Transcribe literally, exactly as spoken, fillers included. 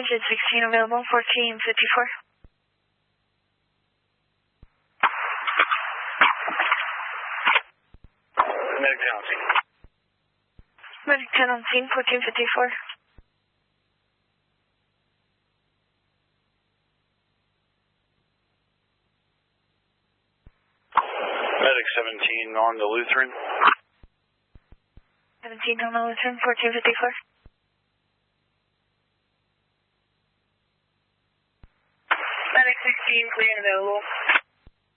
Engine sixteen available, fourteen fifty-four. Medic ten on scene. Medic ten on scene, fourteen fifty-four. Medic seventeen on the Lutheran. seventeen on the Lutheran, fourteen fifty-four.